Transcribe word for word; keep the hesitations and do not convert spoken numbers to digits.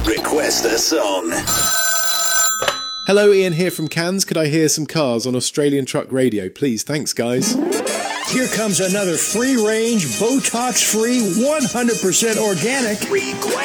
Request a song. Hello, Ian here from Cairns. Could I hear some cars on Australian Truck Radio, please? Thanks, guys. Here comes another free-range, Botox-free, one hundred percent organic Request